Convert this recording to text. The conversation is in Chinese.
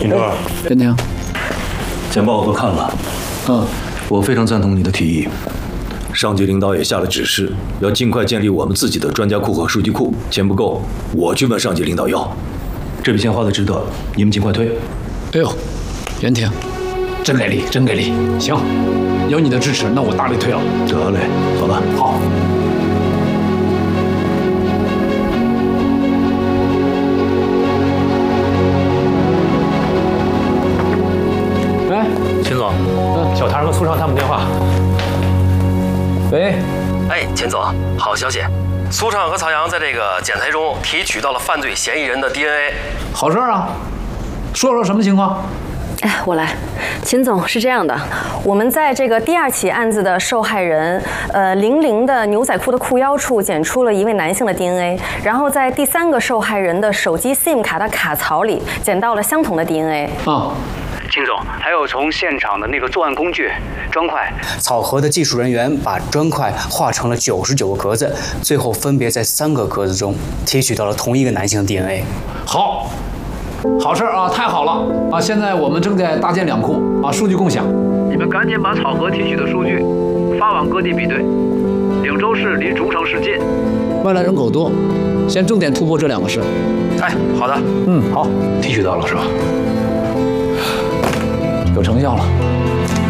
军哥， 任婷， 简报我都看了，我非常赞同你的提议。上级领导也下了指示，要尽快建立我们自己的专家库和数据库。钱不够，我去问上级领导要。这笔钱花的值得，你们尽快推。 哎呦，任婷，真给力，真给力！行，有你的支持，那我大力推了。 得嘞，走吧。 好。哎， 秦总，小谭和苏畅他们电话。 喂， 哎，秦总，好消息，苏畅和曹阳在这个检材中提取到了犯罪嫌疑人的 DNA。 好事啊！说说什么情况？ 哎，我来。秦总，是这样的，我们在这个第2起案子的受害人00的牛仔裤的裤腰处检出了一位男性的 DNA， 然后在第3个受害人的手机 SIM 卡的卡槽里捡到了相同的 DNA。 秦总，还有从现场的那个作案工具砖块，草核的技术人员把砖块画成了99个格子，最后分别在3个格子中提取到了同一个男性的 DNA。 好，好事啊，太好了啊！现在我们正在搭建2库啊，数据共享。 你们赶紧把草核提取的数据发往各地比对。柳州市离竹城市近， 外来人口多，先重点突破这2个市。 哎，好的， 好，提取到了是吧？有成效了。